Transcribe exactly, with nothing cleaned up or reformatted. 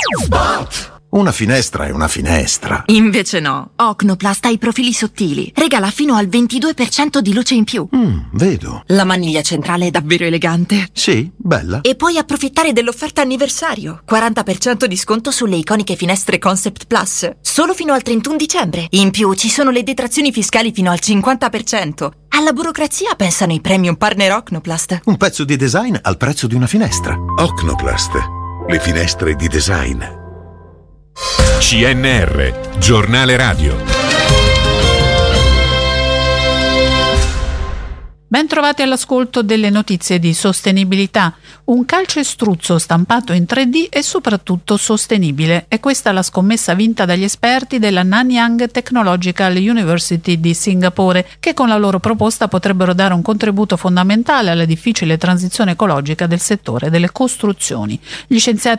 Spot! Una finestra è una finestra. Invece no. Ocnoplast ha i profili sottili. Regala fino al ventidue per cento di luce in più. Mm, vedo. La maniglia centrale è davvero elegante. Sì, bella. E puoi approfittare dell'offerta anniversario. quaranta per cento di sconto sulle iconiche finestre Concept Plus. Solo fino al trentuno dicembre. In più ci sono le detrazioni fiscali fino al cinquanta per cento. Alla burocrazia pensano i premium partner Ocnoplast. Un pezzo di design al prezzo di una finestra. Ocnoplast. Le finestre di design. C N R, giornale radio. Ben trovati all'ascolto delle notizie di sostenibilità. Un calcestruzzo stampato in tre D e soprattutto sostenibile. È questa la scommessa vinta dagli esperti della Nanyang Technological University di Singapore, che con la loro proposta potrebbero dare un contributo fondamentale alla difficile transizione ecologica del settore delle costruzioni. Gli scienziati